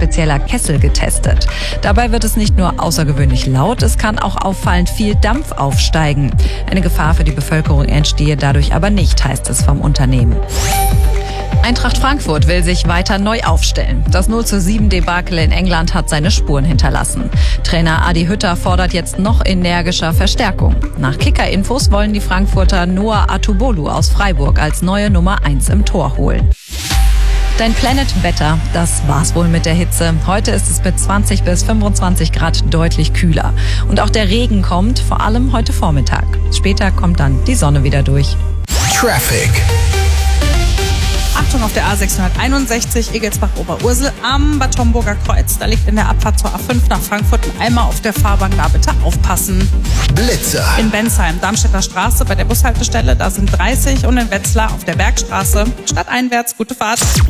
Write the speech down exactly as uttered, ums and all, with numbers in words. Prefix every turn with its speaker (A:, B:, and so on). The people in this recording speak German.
A: spezieller Kessel getestet. Dabei wird es nicht nur außergewöhnlich laut, es kann auch auffallend viel Dampf aufsteigen. Eine Gefahr für die Bevölkerung entstehe dadurch aber nicht, heißt es vom Unternehmen. Eintracht Frankfurt will sich weiter neu aufstellen. Das null zu sieben Debakel in England hat seine Spuren hinterlassen. Trainer Adi Hütter fordert jetzt noch energischer Verstärkung. Nach Kicker-Infos wollen die Frankfurter Noah Atubolu aus Freiburg als neue Nummer eins im Tor holen. Dein Planet-Wetter, das war's wohl mit der Hitze. Heute ist es mit zwanzig bis fünfundzwanzig Grad deutlich kühler. Und auch der Regen kommt, vor allem heute Vormittag. Später kommt dann die Sonne wieder durch.
B: Traffic.
C: Achtung auf der A sechshunderteinundsechzig Egelsbach-Oberursel am Bad Homburger Kreuz. Da liegt in der Abfahrt zur A fünf nach Frankfurt ein Eimer auf der Fahrbahn. Da bitte aufpassen.
B: Blitzer.
C: In Bensheim, Darmstädter Straße bei der Bushaltestelle, da sind dreißig und in Wetzlar auf der Bergstraße. Stadteinwärts, gute Fahrt.